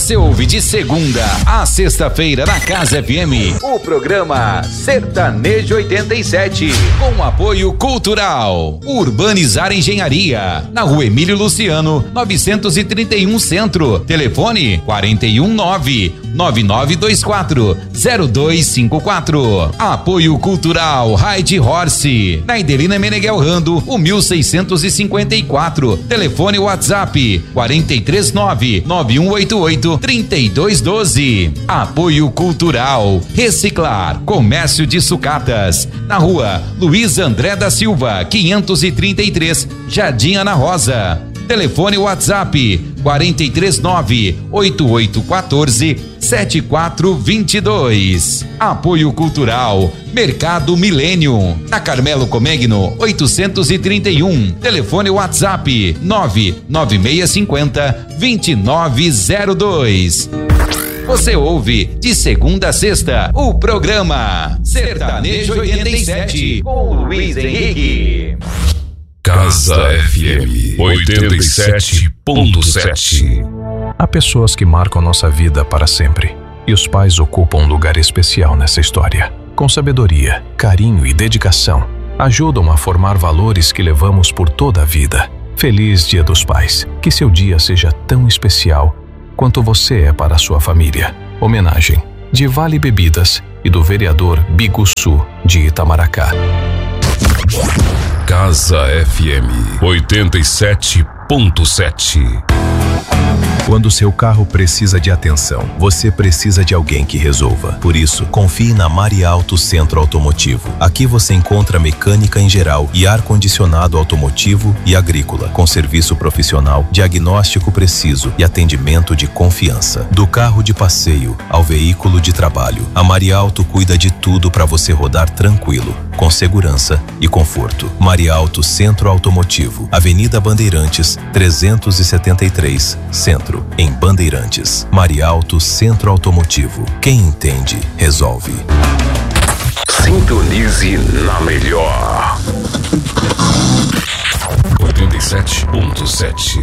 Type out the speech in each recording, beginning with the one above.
Você ouve de segunda a sexta-feira na Casa FM o programa Sertanejo 87, com apoio cultural Urbanizar Engenharia, na Rua Emílio Luciano, 931 Centro. Telefone 419-9924-0254. Apoio cultural Ride Horse, na Idelina Meneghel Rando, 1654. Telefone WhatsApp 439-9188-3212. Apoio cultural Reciclar Comércio de Sucatas, na Rua Luiz André da Silva, 533, Jardim Ana Rosa. Telefone WhatsApp 439-8814-7422. Apoio cultural Mercado Milênio, na Carmelo Comegno, 831. Telefone WhatsApp 99650-2902. Você ouve de segunda a sexta o programa Sertanejo 87 com Luiz Henrique. Casa FM 87.7. Há pessoas que marcam nossa vida para sempre, e os pais ocupam um lugar especial nessa história. Com sabedoria, carinho e dedicação, ajudam a formar valores que levamos por toda a vida. Feliz Dia dos Pais. Que seu dia seja tão especial quanto você é para a sua família. Homenagem de Vale Bebidas e do vereador Biguçu de Itamaracá. Casa FM 87.7. Quando seu carro precisa de atenção, você precisa de alguém que resolva. Por isso, confie na Marialto Centro Automotivo. Aqui você encontra mecânica em geral e ar-condicionado automotivo e agrícola, com serviço profissional, diagnóstico preciso e atendimento de confiança. Do carro de passeio ao veículo de trabalho, a Marialto cuida de tudo para você rodar tranquilo, com segurança e conforto. Marialto Centro Automotivo, Avenida Bandeirantes, 373, Centro, em Bandeirantes. Marialto Centro Automotivo. Quem entende, resolve. Sintonize na melhor 87.7.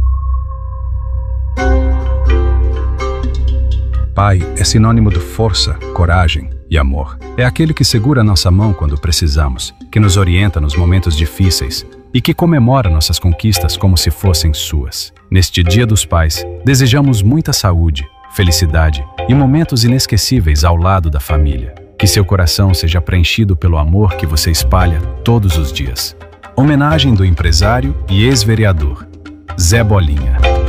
Pai é sinônimo de força, coragem e amor. É aquele que segura nossa mão quando precisamos, que nos orienta nos momentos difíceis e que comemora nossas conquistas como se fossem suas. Neste Dia dos Pais, desejamos muita saúde, felicidade e momentos inesquecíveis ao lado da família. Que seu coração seja preenchido pelo amor que você espalha todos os dias. Homenagem do empresário e ex-vereador Zé Bolinha.